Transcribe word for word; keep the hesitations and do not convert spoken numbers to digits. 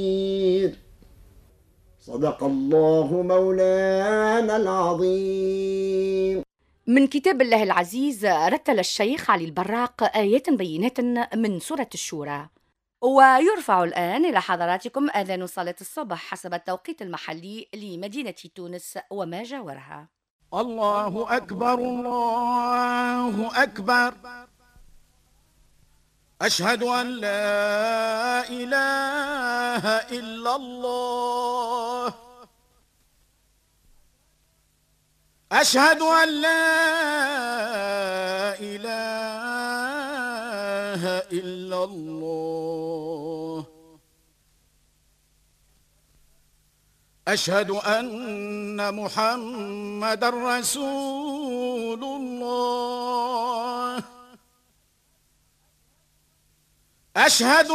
صدق الله مولانا العظيم. من كتاب الله العزيز رتل الشيخ علي البراق آيات بينات من سورة الشورى. ويرفع الآن إلى حضراتكم آذان صلاة الصبح حسب التوقيت المحلي لمدينة تونس وما جاورها. الله أكبر الله أكبر، أشهد أن لا إله إلا الله، أشهد أن لا إله إلا الله، أشهد أن محمد رسول الله، أشهد